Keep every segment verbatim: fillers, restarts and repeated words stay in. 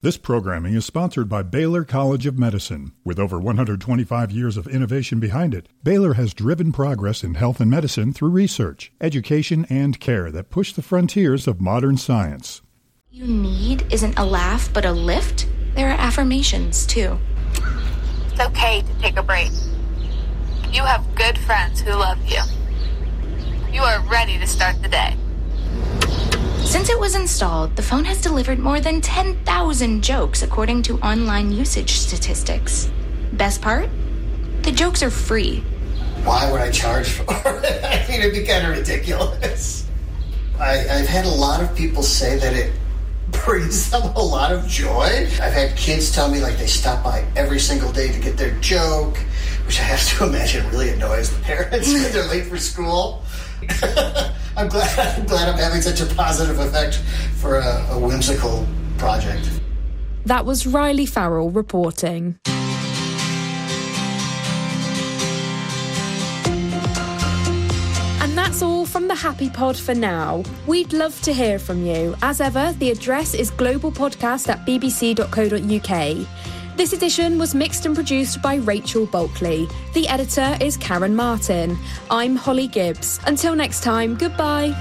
This programming is sponsored by Baylor College of Medicine. With over one hundred twenty-five years of innovation behind it, Baylor has driven progress in health and medicine through research, education, and care that push the frontiers of modern science. You need isn't a laugh, but a lift? There are affirmations, too. It's okay to take a break. You have good friends who love you. You are ready to start the day. Since it was installed, the phone has delivered more than ten thousand jokes according to online usage statistics. Best part? The jokes are free. Why would I charge for it? I mean, it'd be kind of ridiculous. I, I've had a lot of people say that it brings them a lot of joy. I've had kids tell me like they stop by every single day to get their joke, which I have to imagine really annoys the parents when they're late for school. I'm glad I'm glad I'm having such a positive effect for a, a whimsical project. That was Riley Farrell reporting. And that's all from the Happy Pod for now. We'd love to hear from you. As ever, the address is globalpodcast at b b c dot co dot u k. This edition was mixed and produced by Rachel Bulkley. The editor is Karen Martin. I'm Holly Gibbs. Until next time, goodbye.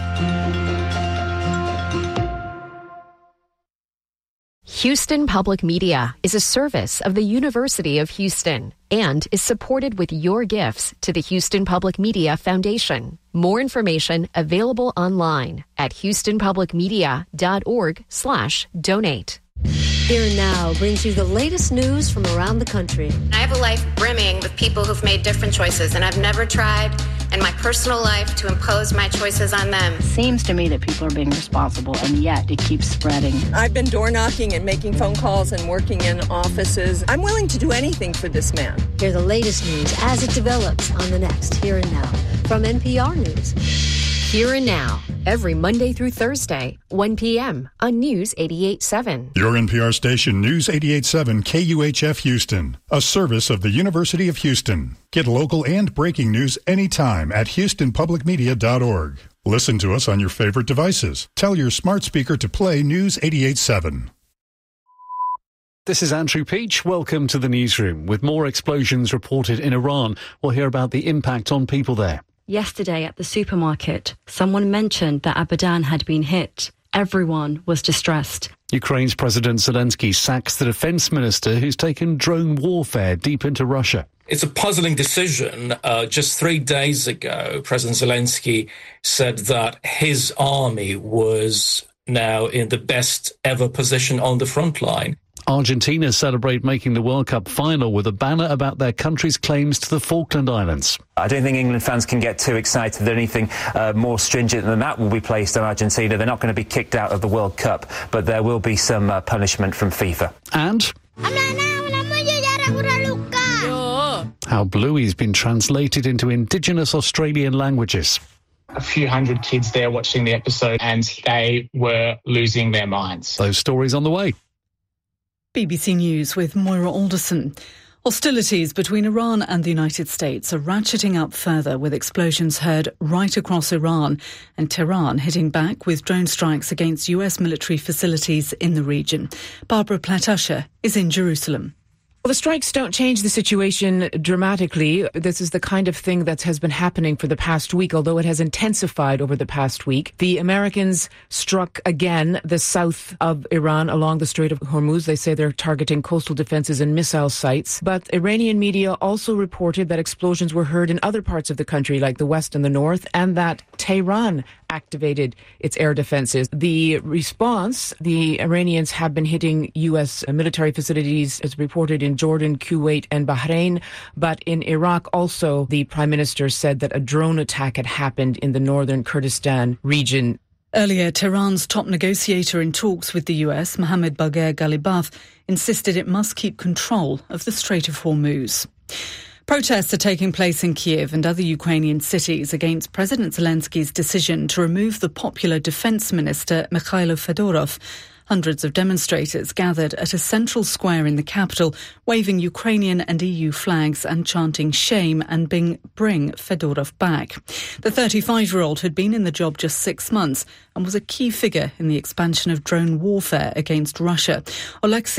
Houston Public Media is a service of the University of Houston and is supported with your gifts to the Houston Public Media Foundation. More information available online at houston public media dot org slash donate. Here and Now brings you the latest news from around the country. I have a life brimming with people who've made different choices, and I've never tried in my personal life to impose my choices on them. It seems to me that people are being responsible, and yet it keeps spreading. I've been door knocking and making phone calls and working in offices. I'm willing to do anything for this man. Hear the latest news as it develops on the next Here and Now from N P R News. Here and Now, every Monday through Thursday, one p.m. on News eighty-eight point seven. Your N P R station, News eighty-eight point seven K U H F Houston, a service of the University of Houston. Get local and breaking news anytime at houston public media dot org. Listen to us on your favorite devices. Tell your smart speaker to play News eighty-eight point seven. This is Andrew Peach. Welcome to the newsroom. With more explosions reported in Iran, we'll hear about the impact on people there. Yesterday at the supermarket, someone mentioned that Abadan had been hit. Everyone was distressed. Ukraine's President Zelensky sacks the defence minister who's taken drone warfare deep into Russia. It's a puzzling decision. Uh, just three days ago, President Zelensky said that his army was now in the best ever position on the front line. Argentina celebrate making the World Cup final with a banner about their country's claims to the Falkland Islands. I don't think England fans can get too excited that anything uh, more stringent than that will be placed on Argentina. They're not going to be kicked out of the World Cup, but there will be some uh, punishment from FIFA. And how Bluey's been translated into indigenous Australian languages. A few hundred kids there watching the episode, and they were losing their minds. Those stories on the way. B B C News with Moira Alderson. Hostilities between Iran and the United States are ratcheting up further, with explosions heard right across Iran and Tehran hitting back with drone strikes against U S military facilities in the region. Barbara Platt-Usher is in Jerusalem. Well, the strikes don't change the situation dramatically. This is the kind of thing that has been happening for the past week, although it has intensified over the past week. The Americans struck again the south of Iran along the Strait of Hormuz. They say they're targeting coastal defenses and missile sites. But Iranian media also reported that explosions were heard in other parts of the country, like the west and the north, and that Tehran activated its air defenses. The response, the Iranians have been hitting U S military facilities, as reported in Jordan, Kuwait and Bahrain. But in Iraq also, the Prime Minister said that a drone attack had happened in the northern Kurdistan region. Earlier, Tehran's top negotiator in talks with the U S, Mohammad Bagher Ghalibaf, insisted it must keep control of the Strait of Hormuz. Protests are taking place in Kiev and other Ukrainian cities against President Zelensky's decision to remove the popular defence minister Mikhailo Fedorov Hundreds of demonstrators gathered at a central square in the capital, waving Ukrainian and E U flags and chanting shame and bring, bring Fedorov back. The thirty-five-year-old had been in the job just six months and was a key figure in the expansion of drone warfare against Russia. Oleksiy